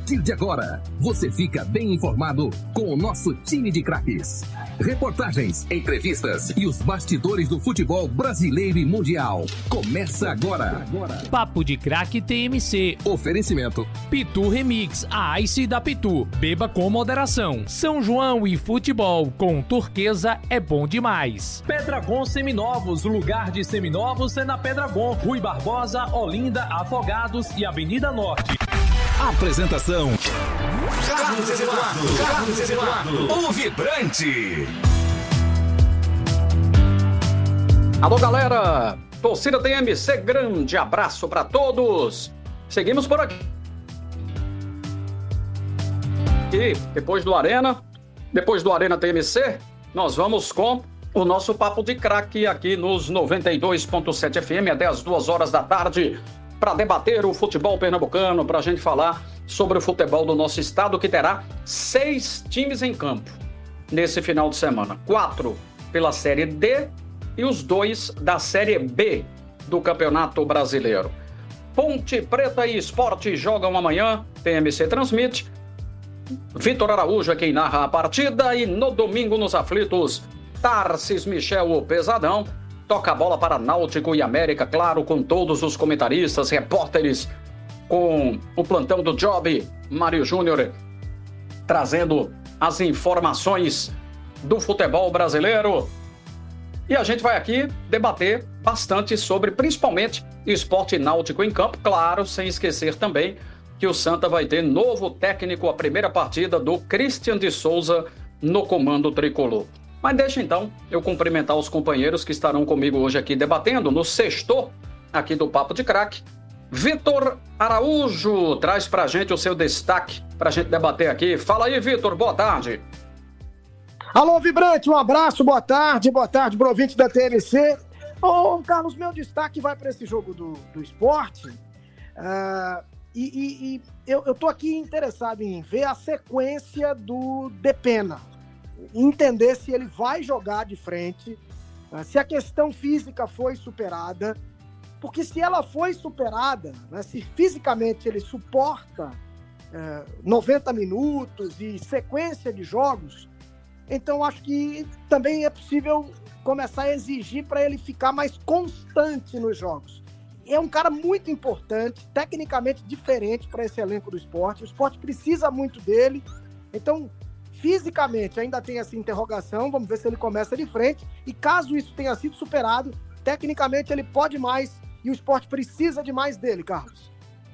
partir de agora, você fica bem informado com o nosso time de craques. Reportagens, entrevistas e os bastidores do futebol brasileiro e mundial. Começa agora. Papo de Craque TMC. Oferecimento. Pitu Remix, a Ice da Pitu. Beba com moderação. São João e futebol com Turquesa é bom demais. Pedragon Seminovos, o lugar de seminovos é na Pedragon. Rui Barbosa, Olinda, Afogados e Avenida Norte. Apresentação: Carlos Eduardo, o vibrante. Alô, galera, torcida TMC, grande abraço para todos. Seguimos por aqui. E depois do Arena TMC, nós vamos com o nosso Papo de Craque aqui nos 92.7 FM até as 2 horas da tarde, para debater o futebol pernambucano, para a gente falar sobre o futebol do nosso estado, que terá 6 times em campo nesse final de semana. 4 pela Série D e os 2 da Série B do Campeonato Brasileiro. Ponte Preta e Sport jogam amanhã, TMC transmite. Vitor Araújo é quem narra a partida e no domingo nos aflitos, Tarcis Michel, o Pesadão, toca a bola para Náutico e América, claro, com todos os comentaristas, repórteres, com o plantão do Job, Mário Júnior, trazendo as informações do futebol brasileiro. E a gente vai aqui debater bastante sobre, principalmente, esporte náutico em campo, claro, sem esquecer também que o Santa vai ter novo técnico, a primeira partida do Christian de Souza no comando tricolor. Mas deixa então eu cumprimentar os companheiros que estarão comigo hoje aqui debatendo no sexto aqui do Papo de Craque. Vitor Araújo traz pra gente o seu destaque pra gente debater aqui. Fala aí, Vitor, boa tarde. Alô, Vibrante, um abraço, boa tarde pro ouvinte da TMC. Ô, Carlos, meu destaque vai para esse jogo do esporte. Eu tô aqui interessado em ver a sequência do Depena. Entender se ele vai jogar de frente, se a questão física foi superada, porque se ela foi superada, né, se fisicamente ele suporta 90 minutos e sequência de jogos, então acho que também é possível começar a exigir para ele ficar mais constante nos jogos. É um cara muito importante, tecnicamente diferente para esse elenco do esporte, o esporte precisa muito dele, então fisicamente ainda tem essa interrogação, vamos ver se ele começa de frente, e caso isso tenha sido superado, tecnicamente ele pode mais, e o esporte precisa de mais dele, Carlos.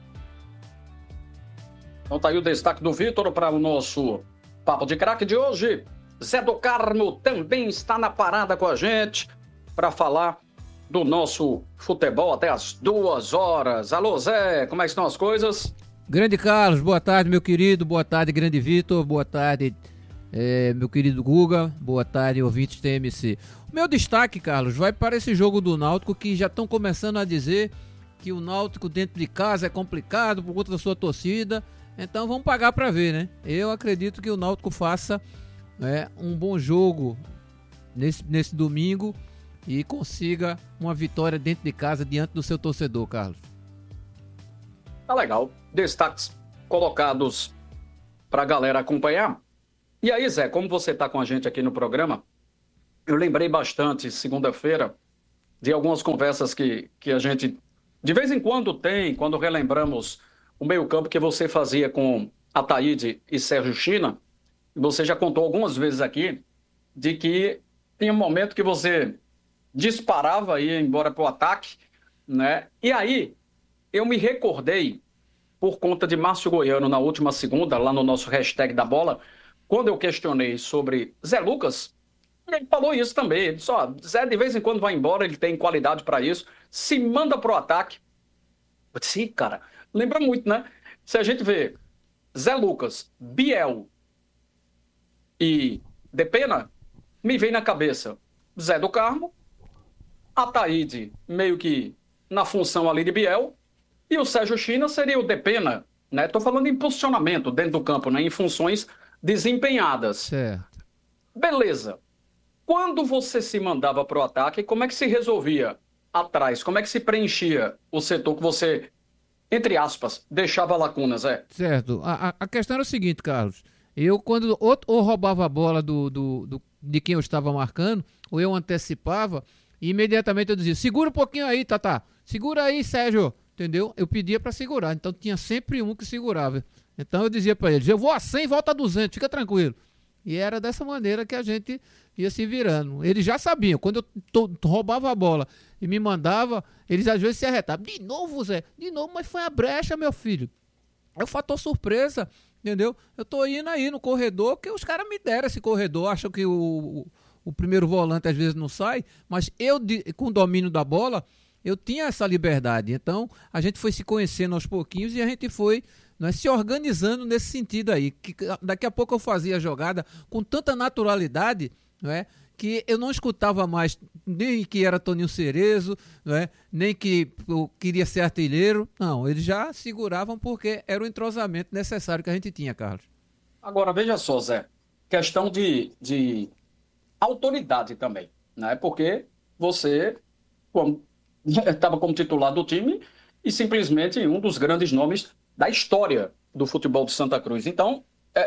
Então tá aí o destaque do Vitor para o nosso Papo de Craque de hoje. Zé do Carmo também está na parada com a gente para falar do nosso futebol até as 2 horas. Alô, Zé, como é que estão as coisas? Grande Carlos, boa tarde, meu querido, boa tarde, grande Vitor, boa tarde, meu querido Guga, boa tarde, ouvintes TMC. O meu destaque, Carlos, vai para esse jogo do Náutico, que já estão começando a dizer que o Náutico dentro de casa é complicado por conta da sua torcida, então vamos pagar para ver, né? Eu acredito que o Náutico faça um bom jogo nesse domingo e consiga uma vitória dentro de casa diante do seu torcedor, Carlos. Tá legal. Destaques colocados para a galera acompanhar. E aí, Zé, como você está com a gente aqui no programa, eu lembrei bastante, segunda-feira, de algumas conversas que a gente, de vez em quando tem, quando relembramos o meio-campo que você fazia com Ataíde e Sérgio China. Você já contou algumas vezes aqui de que tinha um momento que você disparava e ia embora para o ataque, né? E aí, eu me recordei, por conta de Márcio Goiano, na última segunda, lá no nosso hashtag da bola, quando eu questionei sobre Zé Lucas, ele falou isso também. Ele disse, Zé de vez em quando vai embora, ele tem qualidade para isso, se manda pro ataque. Eu disse, sim, cara, lembra muito, né? Se a gente vê Zé Lucas, Biel e Depena, me vem na cabeça Zé do Carmo, Ataíde meio que na função ali de Biel, e o Sérgio China seria o Depena, né? Tô falando em posicionamento dentro do campo, né? Em funções desempenhadas. Certo. Beleza. Quando você se mandava pro ataque, como é que se resolvia atrás? Como é que se preenchia o setor que você entre aspas, deixava lacunas, Certo. A questão era o seguinte, Carlos. Eu, quando ou roubava a bola de quem eu estava marcando, ou eu antecipava, e imediatamente eu dizia, segura um pouquinho aí, Tatá. Segura aí, Sérgio. Entendeu? Eu pedia para segurar. Então tinha sempre um que segurava. Então eu dizia para eles, eu vou a 100 e volto a 200, fica tranquilo. E era dessa maneira que a gente ia se virando. Eles já sabiam. Quando eu roubava a bola e me mandava, eles às vezes se arretavam. De novo, Zé? De novo, mas foi a brecha, meu filho. É o fator surpresa, entendeu? Eu tô indo aí no corredor, que os caras me deram esse corredor. Acham que o primeiro volante às vezes não sai, mas eu, com o domínio da bola, eu tinha essa liberdade. Então, a gente foi se conhecendo aos pouquinhos e a gente foi, se organizando nesse sentido aí. Que daqui a pouco eu fazia a jogada com tanta naturalidade, que eu não escutava mais nem que era Toninho Cerezo, nem que eu queria ser artilheiro. Não, eles já seguravam porque era o entrosamento necessário que a gente tinha, Carlos. Agora, veja só, Zé, questão de autoridade também, né? Porque você estava como titular do time e simplesmente um dos grandes nomes da história do futebol de Santa Cruz. Então,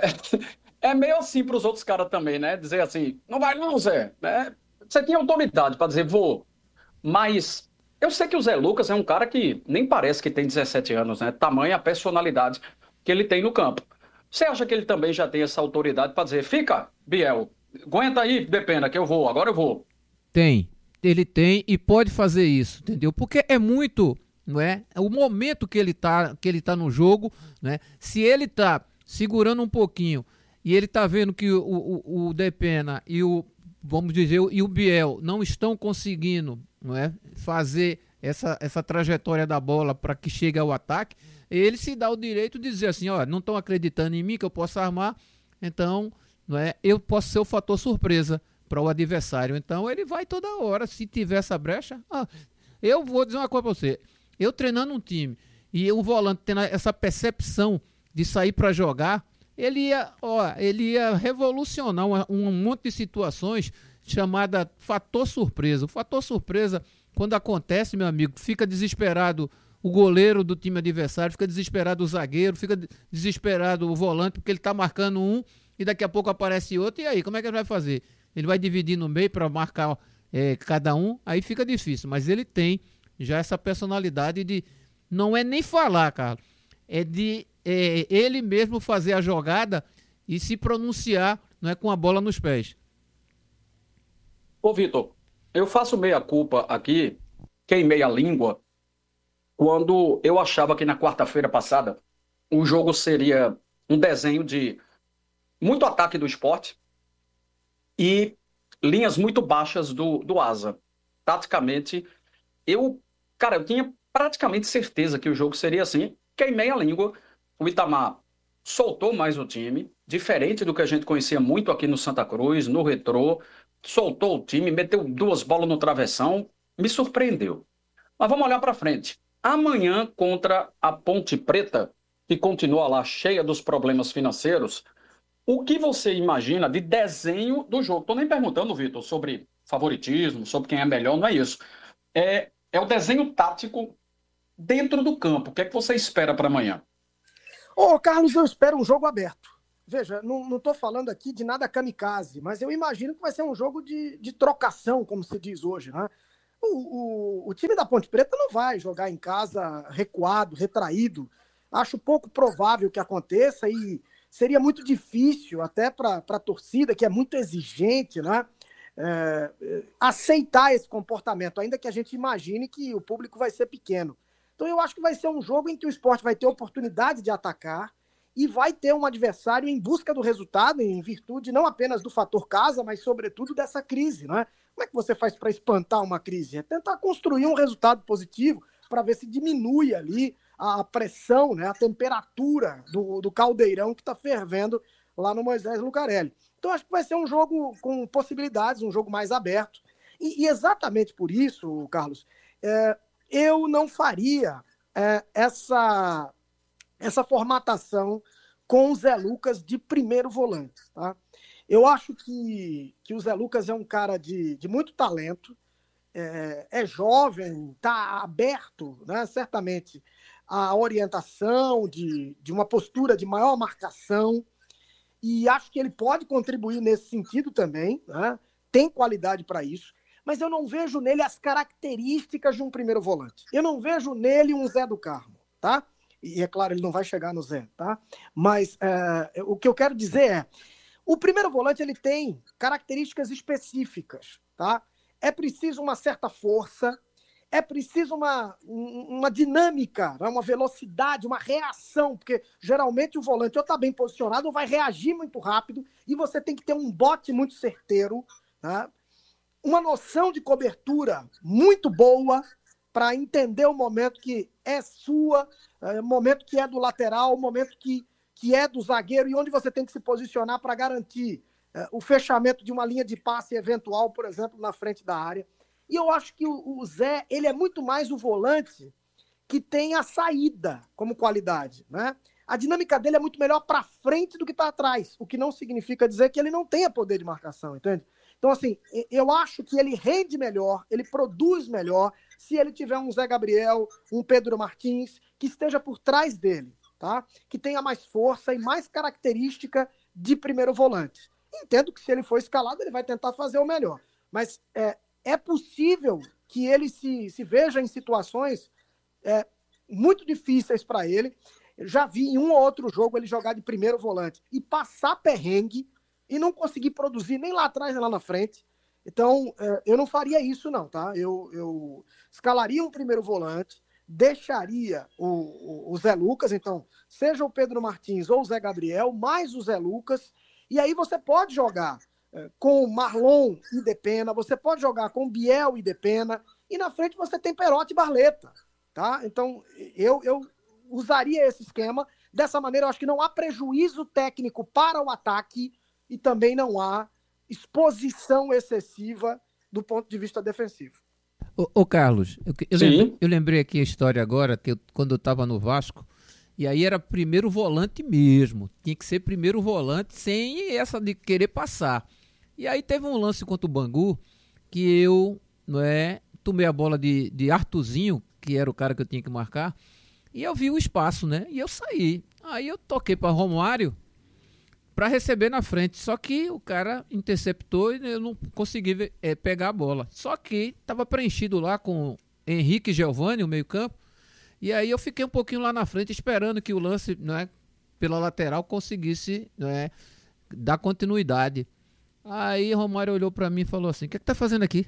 é meio assim para os outros caras também, né? Dizer assim, não vai não, Zé. Você tinha autoridade para dizer, vou. Mas eu sei que o Zé Lucas é um cara que nem parece que tem 17 anos, né? Tamanha a personalidade que ele tem no campo. Você acha que ele também já tem essa autoridade para dizer, fica, Biel, aguenta aí, Depena, que eu vou, agora eu vou. Tem. Ele tem e pode fazer isso, entendeu? Porque é muito, o momento que ele tá no jogo, Se ele tá segurando um pouquinho e ele tá vendo que o Depena e vamos dizer, e o Biel não estão conseguindo, fazer essa trajetória da bola para que chegue ao ataque, ele se dá o direito de dizer assim, não estão acreditando em mim que eu posso armar, então, eu posso ser o fator surpresa para o adversário. Então ele vai toda hora, se tiver essa brecha. Eu vou dizer uma coisa para você, eu treinando um time e o volante tendo essa percepção de sair para jogar, ele ia revolucionar um monte de situações chamada fator surpresa. O fator surpresa, quando acontece, meu amigo, fica desesperado o goleiro do time adversário, fica desesperado o zagueiro, fica desesperado o volante, porque ele está marcando um e daqui a pouco aparece outro, e aí, como é que ele vai fazer? Ele vai dividir no meio para marcar cada um, aí fica difícil. Mas ele tem já essa personalidade de, não é nem falar, Carlos, é de ele mesmo fazer a jogada e se pronunciar, com a bola nos pés. Ô, Vitor, eu faço meia-culpa aqui, queimei a língua, quando eu achava que na quarta-feira passada o jogo seria um desenho de muito ataque do Sport e linhas muito baixas do Asa. Taticamente, eu tinha praticamente certeza que o jogo seria assim. Queimei a língua. O Itamar soltou mais o time, diferente do que a gente conhecia muito aqui no Santa Cruz, no Retrô. Soltou o time, meteu 2 bolas no travessão, me surpreendeu. Mas vamos olhar para frente. Amanhã, contra a Ponte Preta, que continua lá cheia dos problemas financeiros, o que você imagina de desenho do jogo? Estou nem perguntando, Vitor, sobre favoritismo, sobre quem é melhor, não é isso. É o desenho tático dentro do campo. O que é que você espera para amanhã? Carlos, eu espero um jogo aberto. Veja, não estou falando aqui de nada kamikaze, mas eu imagino que vai ser um jogo de trocação, como se diz hoje, né? O time da Ponte Preta não vai jogar em casa recuado, retraído. Acho pouco provável que aconteça e seria muito difícil até para a torcida, que é muito exigente, né? Aceitar esse comportamento, ainda que a gente imagine que o público vai ser pequeno. Então eu acho que vai ser um jogo em que o Sport vai ter oportunidade de atacar e vai ter um adversário em busca do resultado, em virtude não apenas do fator casa, mas sobretudo dessa crise, né? Como é que você faz para espantar uma crise? É tentar construir um resultado positivo para ver se diminui ali a pressão, né, a temperatura do caldeirão que está fervendo lá no Moisés Lucarelli. Então acho que vai ser um jogo com possibilidades, um jogo mais aberto. E exatamente por isso, Carlos, eu não faria essa formatação com o Zé Lucas de primeiro volante, tá? Eu acho que o Zé Lucas é um cara de muito talento, é jovem, está aberto, né, certamente, a orientação de uma postura de maior marcação, e acho que ele pode contribuir nesse sentido também, né? Tem qualidade para isso, mas eu não vejo nele as características de um primeiro volante. Eu não vejo nele um Zé do Carmo, tá? E é claro, ele não vai chegar no Zé, tá? Mas o que eu quero dizer é, o primeiro volante ele tem características específicas, tá? É preciso uma certa força, é preciso uma dinâmica, uma velocidade, uma reação, porque geralmente o volante ou está bem posicionado ou vai reagir muito rápido e você tem que ter um bote muito certeiro, tá? Uma noção de cobertura muito boa para entender o momento que é sua, o momento que é do lateral, o momento que é do zagueiro e onde você tem que se posicionar para garantir o fechamento de uma linha de passe eventual, por exemplo, na frente da área. E eu acho que o Zé, ele é muito mais o volante que tem a saída como qualidade, né? A dinâmica dele é muito melhor para frente do que para trás, o que não significa dizer que ele não tenha poder de marcação, entende? Então, assim, eu acho que ele rende melhor, ele produz melhor se ele tiver um Zé Gabriel, um Pedro Martins, que esteja por trás dele, tá? Que tenha mais força e mais característica de primeiro volante. Entendo que se ele for escalado, ele vai tentar fazer o melhor. Mas é possível que ele se veja em situações muito difíceis para ele. Eu já vi em um ou outro jogo ele jogar de primeiro volante e passar perrengue e não conseguir produzir nem lá atrás nem lá na frente. Então, eu não faria isso não, tá? Eu escalaria um primeiro volante, deixaria o Zé Lucas, então, seja o Pedro Martins ou o Zé Gabriel, mais o Zé Lucas, e aí você pode jogar com Marlon e Depena, você pode jogar com Biel e Depena, e na frente você tem Perotti e Barleta, tá? Então, eu usaria esse esquema. Dessa maneira, eu acho que não há prejuízo técnico para o ataque e também não há exposição excessiva do ponto de vista defensivo. Ô Carlos, eu lembrei aqui a história agora, que quando eu estava no Vasco, e aí era primeiro volante mesmo, tinha que ser primeiro volante sem essa de querer passar. E aí teve um lance contra o Bangu, que eu tomei a bola de Artuzinho, que era o cara que eu tinha que marcar, e eu vi o espaço, né? E eu saí. Aí eu toquei para Romário para receber na frente, só que o cara interceptou e eu não consegui pegar a bola. Só que estava preenchido lá com Henrique e Giovani, o meio-campo, e aí eu fiquei um pouquinho lá na frente esperando que o lance, pela lateral conseguisse, dar continuidade. Aí Romário olhou para mim e falou assim: "O que tá fazendo aqui?"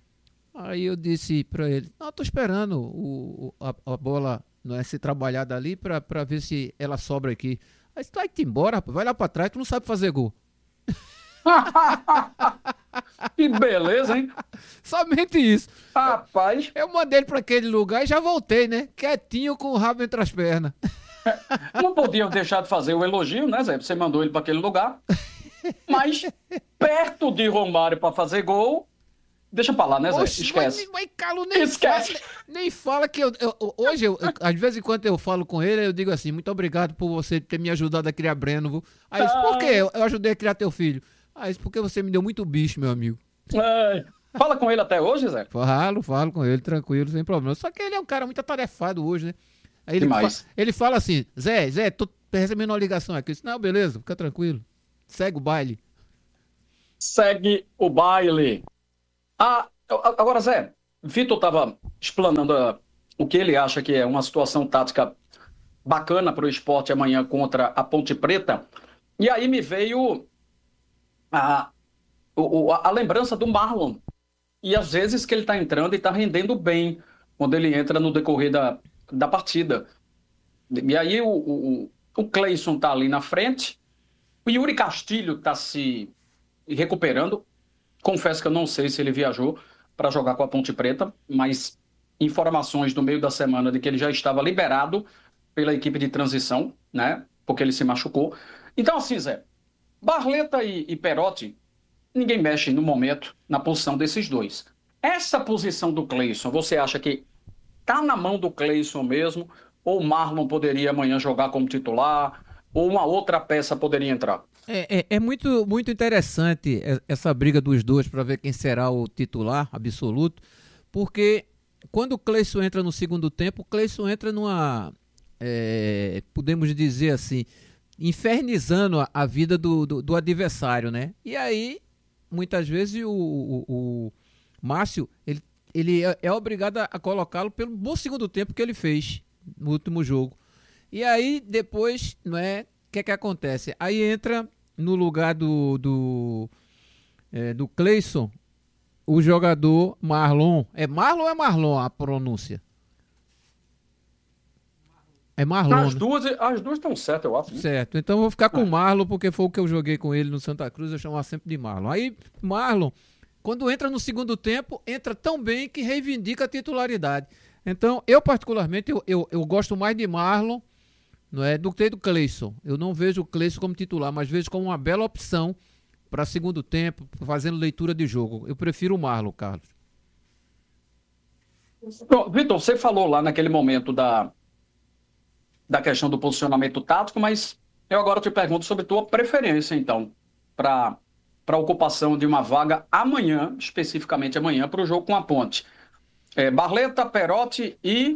Aí eu disse para ele: "Não, eu tô esperando a bola ser trabalhada ali para ver se ela sobra aqui." Aí você vai te embora, rapaz. Vai lá pra trás, tu não sabe fazer gol. Que beleza, hein? Somente isso. Rapaz. Eu mandei ele pra aquele lugar e já voltei, né? Quietinho com o rabo entre as pernas. Não podiam deixar de fazer o elogio, né, Zé? Você mandou ele pra aquele lugar. Mas perto de Romário pra fazer gol, deixa pra lá, né, Zé? Oxe, esquece. Mas Carlos Esquece. nem fala que hoje, às vezes, enquanto eu falo com ele, eu digo assim: "Muito obrigado por você ter me ajudado a criar Breno." Viu? Aí isso, por quê? Eu ajudei a criar teu filho. Aí isso, porque você me deu muito bicho, meu amigo. Fala com ele até hoje, Zé? Falo com ele, tranquilo, sem problema. Só que ele é um cara muito atarefado hoje, né? Aí ele fala assim: Zé, tô recebendo uma ligação aqui. Eu disse: "Não, beleza, fica tranquilo. Segue o baile." Segue o baile. Agora, Zé, Vitor estava explanando o que ele acha que é uma situação tática bacana para o Sport amanhã contra a Ponte Preta. E aí me veio a lembrança do Marlon. E às vezes que ele está entrando e está rendendo bem quando ele entra no decorrer da partida. E aí o Cleison está ali na frente. O Yuri Castilho está se recuperando. Confesso que eu não sei se ele viajou para jogar com a Ponte Preta, mas informações no meio da semana de que ele já estava liberado pela equipe de transição, né? Porque ele se machucou. Então, assim, Zé, Barleta e Perotti, ninguém mexe no momento na posição desses dois. Essa posição do Cleison, você acha que tá na mão do Cleison mesmo? Ou o Marlon poderia amanhã jogar como titular? Ou uma outra peça poderia entrar? É muito, muito interessante essa briga dos dois para ver quem será o titular absoluto, porque quando o Cleison entra no segundo tempo, o Cleison entra podemos dizer assim, infernizando a vida do adversário, né? E aí, muitas vezes, o Márcio, ele é obrigado a colocá-lo pelo bom segundo tempo que ele fez no último jogo. E aí, depois, não é? O que acontece? Aí entra no lugar do Cleison, o jogador Marlon. É Marlon ou é Marlon a pronúncia? É Marlon. As duas estão certas, eu acho. Né? Certo, então eu vou ficar com o Marlon, porque foi o que eu joguei com ele no Santa Cruz, eu chamava sempre de Marlon. Aí, Marlon, quando entra no segundo tempo, entra tão bem que reivindica a titularidade. Então, eu particularmente, eu gosto mais de Marlon, não é, do que do Cleison. Eu não vejo o Cleison como titular, mas vejo como uma bela opção para segundo tempo, fazendo leitura de jogo. Eu prefiro o Marlon, Carlos. Vitor, você falou lá naquele momento da questão do posicionamento tático, mas eu agora te pergunto sobre tua preferência, então, para a ocupação de uma vaga amanhã, especificamente amanhã, para o jogo com a Ponte. Barleta, Perotti e...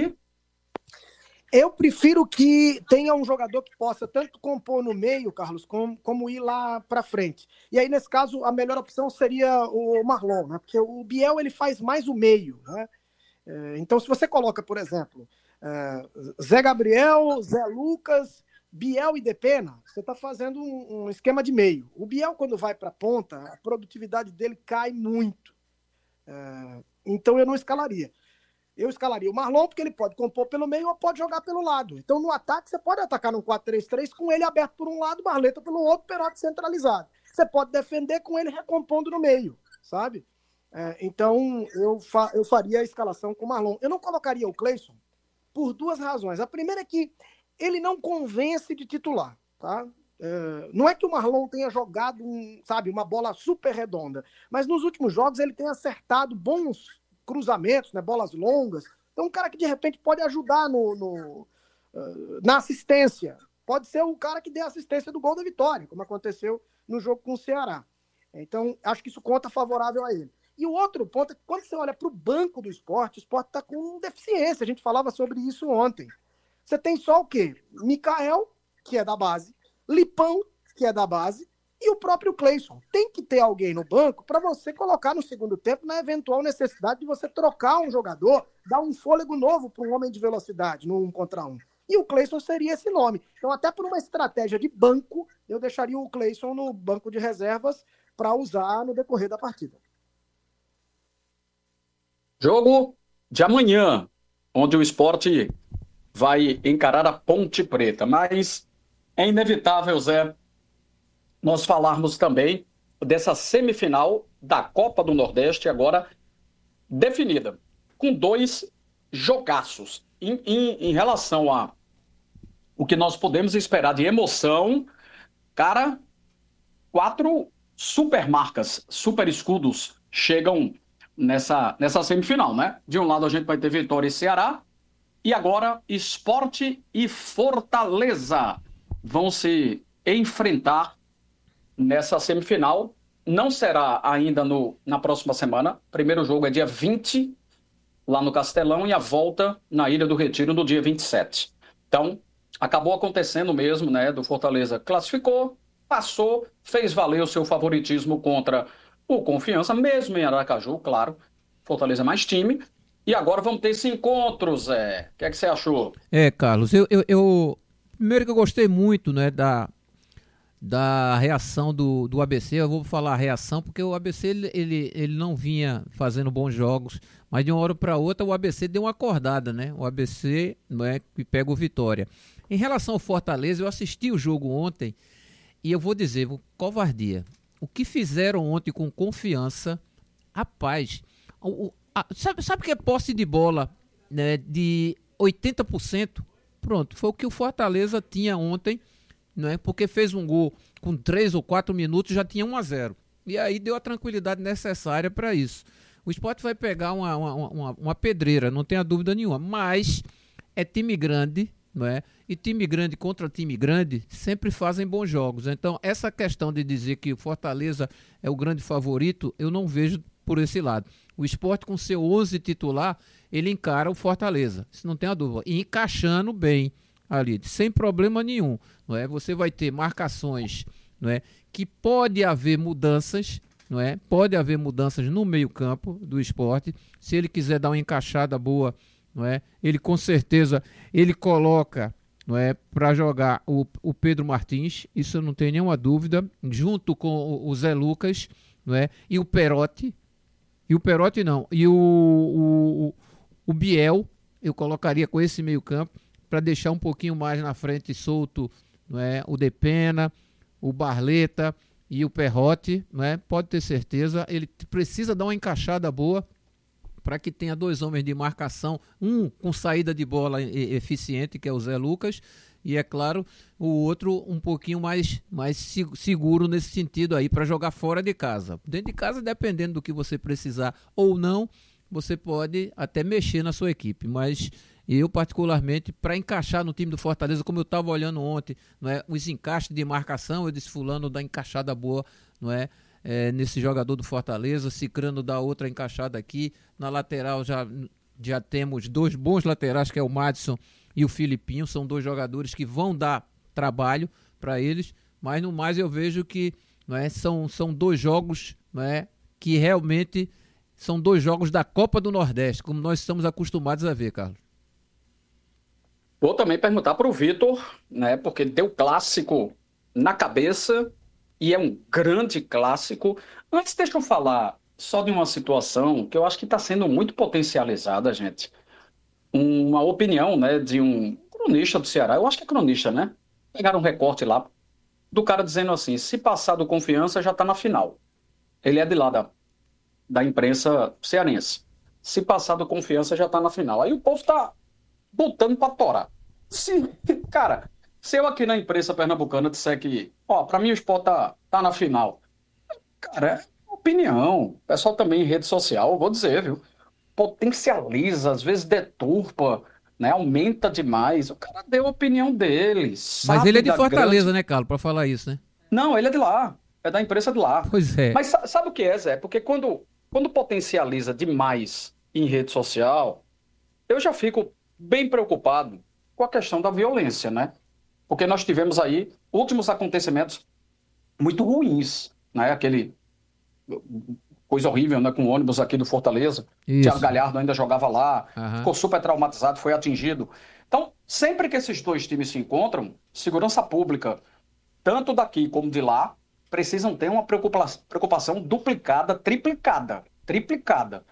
Eu prefiro que tenha um jogador que possa tanto compor no meio, Carlos, como ir lá para frente. E aí, nesse caso, a melhor opção seria o Marlon, né? Porque o Biel ele faz mais o meio, né? Então, se você coloca, por exemplo, Zé Gabriel, Zé Lucas, Biel e Depena, você está fazendo um esquema de meio. O Biel, quando vai para a ponta, a produtividade dele cai muito. Então, eu não escalaria. Eu escalaria o Marlon, porque ele pode compor pelo meio ou pode jogar pelo lado. Então, no ataque, você pode atacar no 4-3-3 com ele aberto por um lado, Barleta pelo outro, Perotti centralizado. Você pode defender com ele recompondo no meio, sabe? Então, eu faria a escalação com o Marlon. Eu não colocaria o Cleison por duas razões. A primeira é que ele não convence de titular, tá? Não é que o Marlon tenha jogado uma bola super redonda, mas nos últimos jogos ele tem acertado bons cruzamentos, né, bolas longas. Então, um cara que de repente pode ajudar na assistência. Pode ser o cara que dê assistência do gol da vitória, como aconteceu no jogo com o Ceará. Então, acho que isso conta favorável a ele. E o outro ponto é que quando você olha para o banco do Sport, o Sport está com deficiência. A gente falava sobre isso ontem. Você tem só o quê? Mikael, que é da base, Lipão, que é da base, e o próprio Cleison. Tem que ter alguém no banco para você colocar no segundo tempo na eventual necessidade de você trocar um jogador, dar um fôlego novo para um homem de velocidade no 1 contra 1. E o Cleison seria esse nome. Então, até por uma estratégia de banco, eu deixaria o Cleison no banco de reservas para usar no decorrer da partida. Jogo de amanhã, onde o Sport vai encarar a Ponte Preta. Mas é inevitável, Zé, nós falarmos também dessa semifinal da Copa do Nordeste, agora definida, com 2 jogaços. Em relação a o que nós podemos esperar de emoção, cara, 4 super marcas, super escudos chegam nessa semifinal, né? De um lado a gente vai ter Vitória e Ceará, e agora Sport e Fortaleza vão se enfrentar nessa semifinal. Não será ainda na próxima semana. O primeiro jogo é dia 20, lá no Castelão, e a volta na Ilha do Retiro no dia 27. Então, acabou acontecendo mesmo, né? Do Fortaleza classificou, passou, fez valer o seu favoritismo contra o Confiança, mesmo em Aracaju, claro. Fortaleza mais time. E agora vamos ter esse encontro, Zé. O que é que você achou? Carlos, eu primeiro que eu gostei muito, né, da reação do ABC. Eu vou falar reação porque o ABC ele não vinha fazendo bons jogos, mas de uma hora para outra o ABC deu uma acordada, né? O ABC, não é, que pega o Vitória. Em relação ao Fortaleza, eu assisti o jogo ontem e eu vou dizer, covardia. O que fizeram ontem com Confiança, rapaz, sabe que é posse de bola, né, de 80%? Pronto, foi o que o Fortaleza tinha ontem, né, porque fez um gol com 3 ou 4 minutos, já tinha 1-0. E aí deu a tranquilidade necessária para isso. O Sport vai pegar uma pedreira, não tenha dúvida nenhuma, mas é time grande, não é? E time grande contra time grande sempre fazem bons jogos. Então, essa questão de dizer que o Fortaleza é o grande favorito, eu não vejo por esse lado. O Sport, com seu 11 titular, ele encara o Fortaleza, isso não tem a dúvida, e encaixando bem ali, sem problema nenhum, não é? Você vai ter marcações, não é? Que pode haver mudanças, não é? Pode haver mudanças no meio-campo do Sport, se ele quiser dar uma encaixada boa, não é? Ele com certeza ele coloca, não é, para jogar o Pedro Martins, isso eu não tenho nenhuma dúvida, junto com o Zé Lucas, não é? E o Perotti não, e o Biel, eu colocaria com esse meio-campo para deixar um pouquinho mais na frente solto, não é? O Depena, o Barleta e o Perotti, não é? Pode ter certeza, ele precisa dar uma encaixada boa para que tenha 2 homens de marcação, um com saída de bola eficiente, que é o Zé Lucas, e é claro, o outro um pouquinho mais seguro nesse sentido aí, para jogar fora de casa. Dentro de casa, dependendo do que você precisar ou não, você pode até mexer na sua equipe, mas eu particularmente, para encaixar no time do Fortaleza, como eu estava olhando ontem, não é, os encaixes de marcação, eu disse fulano dá encaixada boa, não é? Nesse jogador do Fortaleza, Cicrano dá outra encaixada aqui, na lateral já temos 2 bons laterais, que é o Madison e o Filipinho, são 2 jogadores que vão dar trabalho para eles, mas no mais eu vejo que, não é, são 2 jogos, não é, que realmente são 2 jogos da Copa do Nordeste, como nós estamos acostumados a ver, Carlos. Vou também perguntar para o Vitor, né, porque ele tem o clássico na cabeça e é um grande clássico. Antes, deixa eu falar só de uma situação que eu acho que está sendo muito potencializada, gente. Uma opinião, né, de um cronista do Ceará, eu acho que é cronista, né? Pegaram um recorte lá do cara dizendo assim, se passar do Confiança já está na final. Ele é de lá da imprensa cearense. Se passar do Confiança já está na final. Aí o povo tá botando para torar. Cara, se eu aqui na imprensa pernambucana disser que, para mim o Sport tá na final. Cara, é opinião. O pessoal também em rede social, eu vou dizer, viu? Potencializa, às vezes deturpa, né? Aumenta demais. O cara deu a opinião dele. Mas ele é de Fortaleza, né, Carlos, para falar isso, né? Não, ele é de lá. É da imprensa de lá. Pois é. Mas sabe o que é, Zé? Porque quando potencializa demais em rede social, eu já fico bem preocupado com a questão da violência, né? Porque nós tivemos aí últimos acontecimentos muito ruins, né? Aquele coisa horrível, né? Com o ônibus aqui do Fortaleza. Isso. Thiago Galhardo ainda jogava lá, Aham. ficou super traumatizado, foi atingido. Então, sempre que esses 2 times se encontram, segurança pública, tanto daqui como de lá, precisam ter uma preocupação duplicada, triplicada.